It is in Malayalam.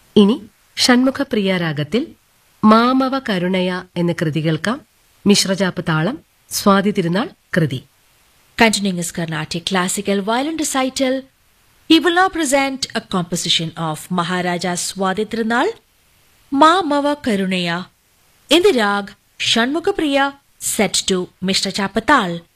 ഇനി ഷൺമുഖപ്രിയ രാഗത്തിൽ മാമവ കരുണയ എന്ന കൃതി കേൾക്കാം. മിശ്രജാപ്പ് താളം, സ്വാതി തിരുനാൾ കൃതി. Continuing his Carnatic classical violin recital, he will now present a composition of Maharaja Swati Tirunal, Ma Mava Karunaya, in the rag Shanmukapriya, set to Mishra Chapatal.